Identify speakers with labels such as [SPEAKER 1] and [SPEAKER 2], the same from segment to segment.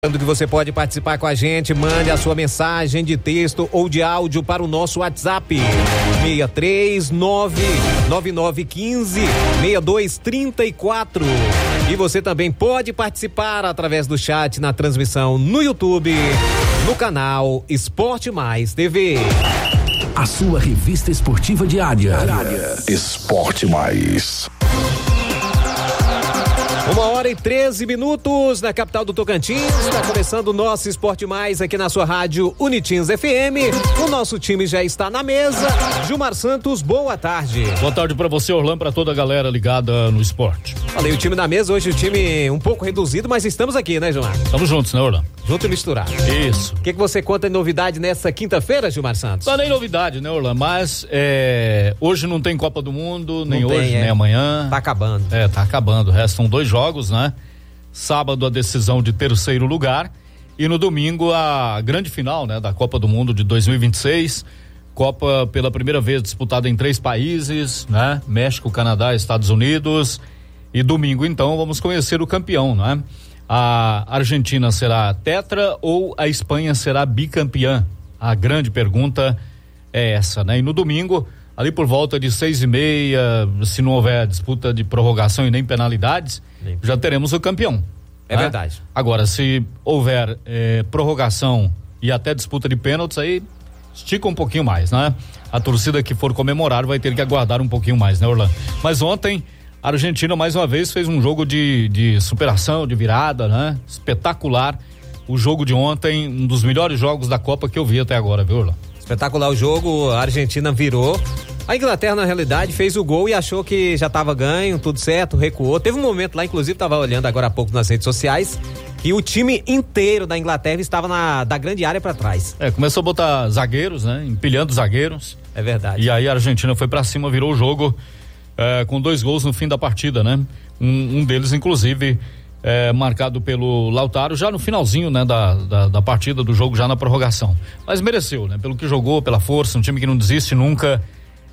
[SPEAKER 1] Que você pode participar com a gente, mande a sua mensagem de texto ou de áudio para o nosso WhatsApp 639-9915-6234. E você também pode participar através do chat na transmissão no YouTube, no canal Esporte Mais TV.
[SPEAKER 2] A sua revista esportiva diária.
[SPEAKER 3] Esporte Mais.
[SPEAKER 1] 1h13 na capital do Tocantins. Está começando o nosso Esporte Mais aqui na sua rádio Unitins FM. O nosso time já está na mesa. Gilmar Santos, boa tarde.
[SPEAKER 4] Boa tarde para você, Orlando, para toda a galera ligada no esporte.
[SPEAKER 1] Falei, o time na mesa hoje, o time um pouco reduzido, mas estamos aqui, né, Gilmar?
[SPEAKER 4] Estamos juntos, né, Orlando?
[SPEAKER 1] Junto e misturado.
[SPEAKER 4] Isso.
[SPEAKER 1] O que você conta de novidade nessa quinta-feira, Gilmar Santos?
[SPEAKER 4] Não é nem novidade, né, Orlando? Mas hoje não tem Copa do Mundo, nem hoje, nem amanhã.
[SPEAKER 1] Tá acabando.
[SPEAKER 4] Tá acabando. Restam 2 jogos, né? Sábado a decisão de terceiro lugar e no domingo a grande final, né, da Copa do Mundo de 2026. Copa pela primeira vez disputada em 3 países, né? México, Canadá, Estados Unidos. E domingo então vamos conhecer o campeão, né? A Argentina será tetra ou a Espanha será bicampeã? A grande pergunta é essa, né? E no domingo, ali por volta de 6:30, se não houver disputa de prorrogação e nem penalidades, já teremos o campeão.
[SPEAKER 1] É, né? Verdade.
[SPEAKER 4] Agora, se houver prorrogação e até disputa de pênaltis, aí estica um pouquinho mais, né? A torcida que for comemorar vai ter que aguardar um pouquinho mais, né, Orlando? Mas ontem a Argentina mais uma vez fez um jogo de superação, de virada, né? Espetacular. O jogo de ontem, um dos melhores jogos da Copa que eu vi até agora, viu, Orlando?
[SPEAKER 1] Espetacular o jogo, a Argentina virou. A Inglaterra, na realidade, fez o gol e achou que já estava ganho, tudo certo, recuou. Teve um momento lá, inclusive, estava olhando agora há pouco nas redes sociais, que o time inteiro da Inglaterra estava da grande área para trás.
[SPEAKER 4] Começou a botar zagueiros, né? Empilhando zagueiros.
[SPEAKER 1] É verdade.
[SPEAKER 4] E aí a Argentina foi para cima, virou o jogo com 2 gols no fim da partida, né? Um deles, inclusive, marcado pelo Lautaro já no finalzinho, né, da partida do jogo, já na prorrogação. Mas mereceu, né? Pelo que jogou, pela força, um time que não desiste nunca.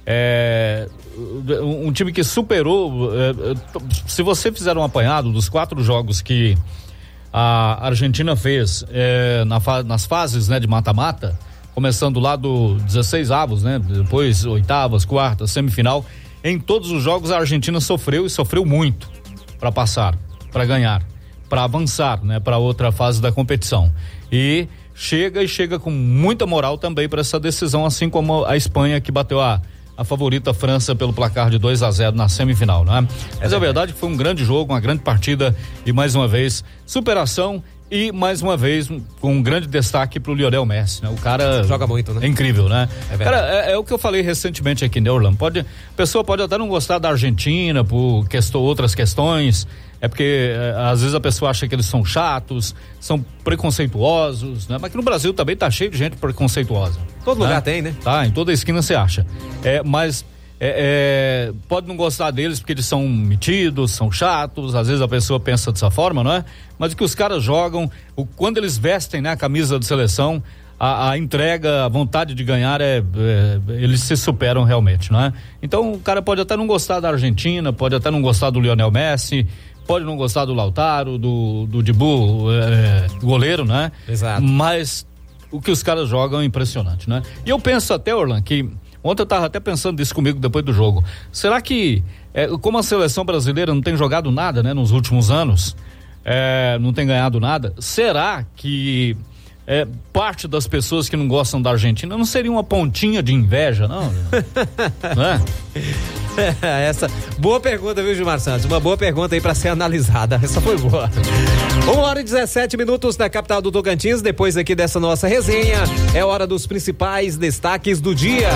[SPEAKER 4] Um time que superou. Se você fizer um apanhado dos 4 jogos que a Argentina fez nas fases, né, de mata-mata, começando lá do 16 avos, né? Depois 8ª, 4ª, semifinal. Em todos os jogos a Argentina sofreu e sofreu muito para passar, para ganhar, para avançar, né, para outra fase da competição. E chega com muita moral também para essa decisão, assim como a Espanha, que bateu a favorita França pelo placar de 2-0 na semifinal, né? Mas a verdade é que foi um grande jogo, uma grande partida e mais uma vez superação e mais uma vez com um grande destaque pro Lionel Messi, né? O cara
[SPEAKER 1] joga muito, né?
[SPEAKER 4] É incrível, né?
[SPEAKER 1] Cara,
[SPEAKER 4] é o que eu falei recentemente aqui, né, Orlando? A pessoa pode até não gostar da Argentina por outras questões, porque às vezes a pessoa acha que eles são chatos, são preconceituosos, né? Mas aqui no Brasil também tá cheio de gente preconceituosa.
[SPEAKER 1] Todo lugar tem, né?
[SPEAKER 4] Tá, em toda esquina você acha. Mas pode não gostar deles porque eles são metidos, são chatos, às vezes a pessoa pensa dessa forma, não é? Mas o que os caras jogam, quando eles vestem, né, a camisa de seleção, a entrega, a vontade de ganhar, eles se superam realmente, não é? Então o cara pode até não gostar da Argentina, pode até não gostar do Lionel Messi, pode não gostar do Lautaro, do Dibu, goleiro, né?
[SPEAKER 1] Exato.
[SPEAKER 4] Mas o que os caras jogam é impressionante, né? E eu penso até, Orlando, que ontem eu tava até pensando nisso comigo depois do jogo. Será que, como a seleção brasileira não tem jogado nada, né, nos últimos anos, não tem ganhado nada, será que parte das pessoas que não gostam da Argentina não seria uma pontinha de inveja, não? Não é?
[SPEAKER 1] Essa boa pergunta, viu, Gilmar Santos? Uma boa pergunta aí pra ser analisada. Essa foi boa. 1h17 na capital do Tocantins. Depois aqui dessa nossa resenha, é hora dos principais destaques do dia.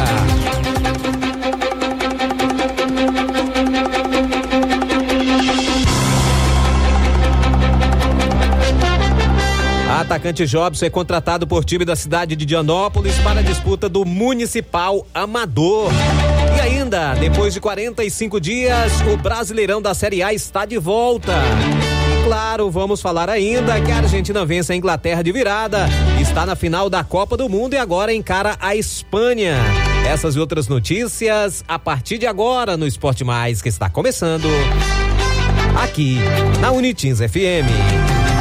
[SPEAKER 1] Atacante Jobson é contratado por time da cidade de Dianópolis para a disputa do Municipal Amador. E ainda, depois de 45 dias, o Brasileirão da Série A está de volta. E claro, vamos falar ainda que a Argentina vence a Inglaterra de virada, está na final da Copa do Mundo e agora encara a Espanha. Essas e outras notícias a partir de agora no Esporte Mais, que está começando aqui na Unitins FM.